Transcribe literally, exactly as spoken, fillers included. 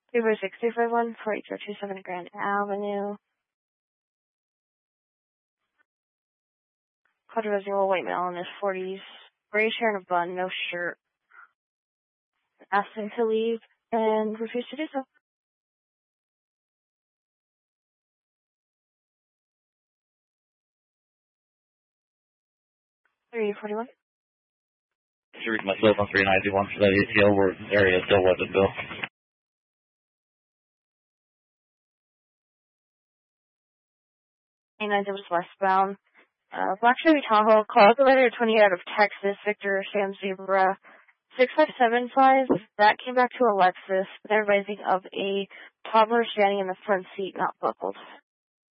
two five six two five one four eight zero two seven Grand Avenue. Quadrilateral white male in his forties. Gray hair and a bun, no shirt. Asked him to leave and refused to do so. three forty-one. To reach myself on three ninety-one for that A T L where area still wasn't built. eight ninety was westbound. Uh, Black Chevy Tahoe, call operator twenty out of Texas, Victor Sam Zebra. six five seven five, that came back to a Lexus. They're advising of a toddler standing in the front seat, not buckled.